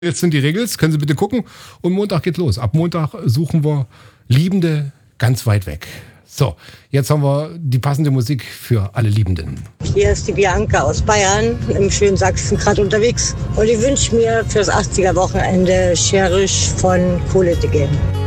Jetzt sind die Regels, können Sie bitte gucken. Und Montag geht los. Ab Montag suchen wir Liebende ganz weit weg. So, jetzt haben wir die passende Musik für alle Liebenden. Hier ist die Bianca aus Bayern, im schönen Sachsen gerade unterwegs. Und ich wünsche mir fürs 80er-Wochenende Cherish von Kohle Again.